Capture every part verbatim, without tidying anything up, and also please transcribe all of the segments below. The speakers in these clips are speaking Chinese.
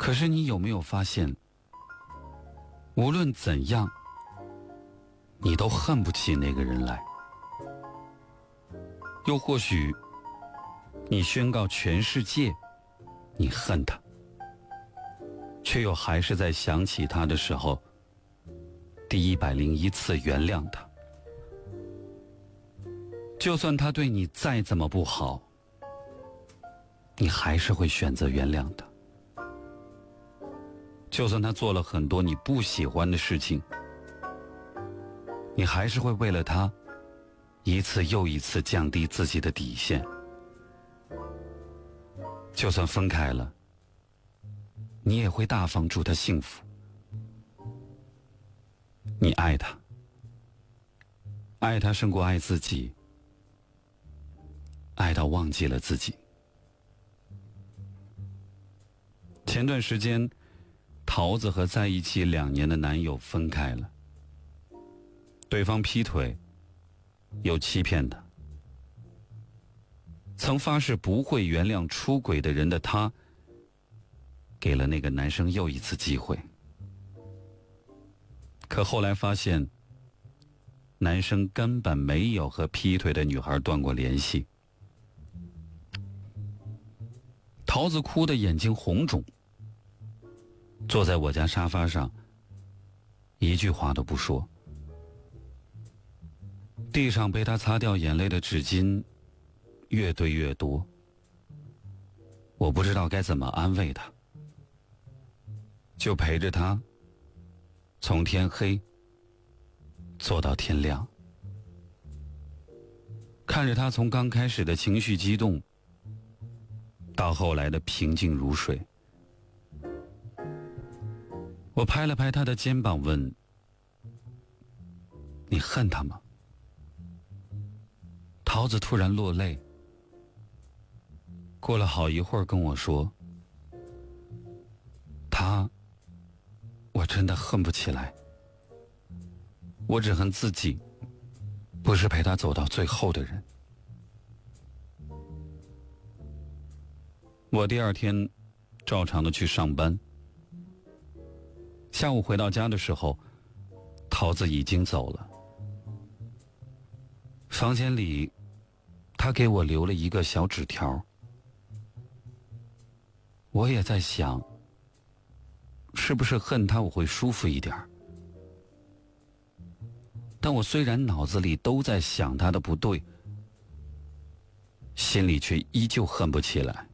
可是你有没有发现，无论怎样，你都恨不起那个人来。又或许你宣告全世界你恨他，却又还是在想起他的时候第一百零一次原谅他。就算他对你再怎么不好，你还是会选择原谅他。就算他做了很多你不喜欢的事情，你还是会为了他一次又一次降低自己的底线。就算分开了，你也会大方祝他幸福。你爱他，爱他胜过爱自己，爱到忘记了自己。前段时间，桃子和在一起两年的男友分开了，对方劈腿，又欺骗他。曾发誓不会原谅出轨的人的他，给了那个男生又一次机会。可后来发现，男生根本没有和劈腿的女孩断过联系。桃子哭得眼睛红肿，坐在我家沙发上，一句话都不说。地上被他擦掉眼泪的纸巾越堆越多，我不知道该怎么安慰他，就陪着他从天黑坐到天亮，看着他从刚开始的情绪激动到后来的平静如水。我拍了拍他的肩膀问，你恨他吗？桃子突然落泪，过了好一会儿跟我说，他我真的恨不起来，我只恨自己不是陪他走到最后的人。我第二天照常的去上班，下午回到家的时候，桃子已经走了。房间里他给我留了一个小纸条，我也在想，是不是恨他我会舒服一点。但我虽然脑子里都在想他的不对，心里却依旧恨不起来。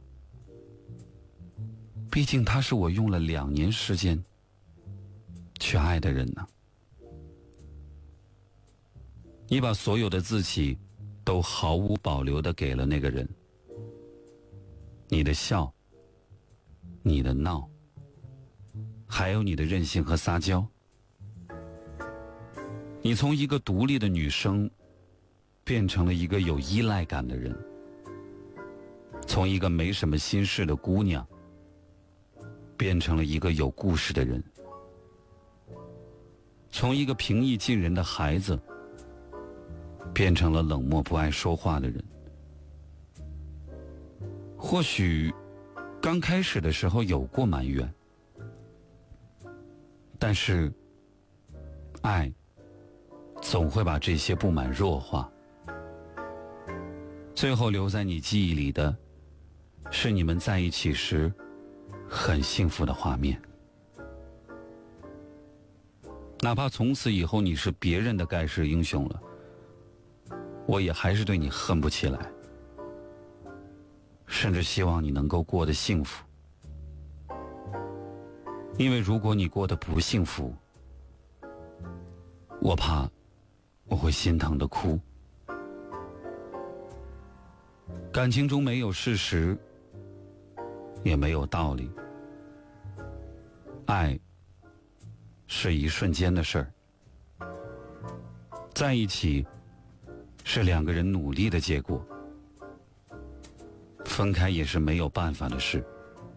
毕竟他是我用了两年时间去爱的人呢。你把所有的自己都毫无保留地给了那个人，你的笑，你的闹，还有你的任性和撒娇。你从一个独立的女生变成了一个有依赖感的人，从一个没什么心事的姑娘变成了一个有故事的人，从一个平易近人的孩子变成了冷漠不爱说话的人。或许刚开始的时候有过埋怨，但是爱总会把这些不满弱化，最后留在你记忆里的是你们在一起时很幸福的画面。哪怕从此以后你是别人的盖世英雄了，我也还是对你恨不起来，甚至希望你能够过得幸福。因为如果你过得不幸福，我怕我会心疼的哭。感情中没有事实，也没有道理，爱是一瞬间的事儿，在一起是两个人努力的结果，分开也是没有办法的事。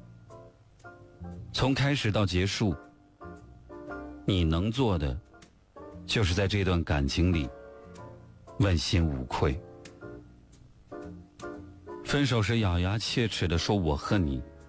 从开始到结束，你能做的就是在这段感情里问心无愧。分手时咬牙切齿地说我恨你，